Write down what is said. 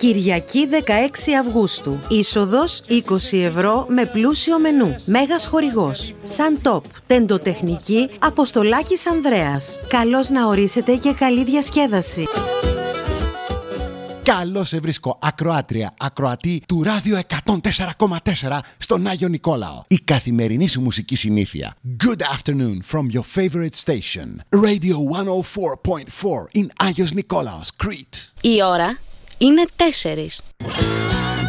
Κυριακή 16 Αυγούστου. Είσοδος 20 ευρώ με πλούσιο μενού. Μέγας χορηγός. Σαντόπ. Τεντοτεχνική Αποστολάκης Ανδρέας. Καλώς να ορίσετε και καλή διασκέδαση. Καλώς σε βρίσκω, ακροάτρια, ακροατή του Ράδιο 104,4 στον Άγιο Νικόλαο. Η καθημερινή σου μουσική συνήθεια. Good afternoon from your favorite station. Radio 104.4 in Άγιος Νικόλαος, Crete. Η ώρα είναι 4.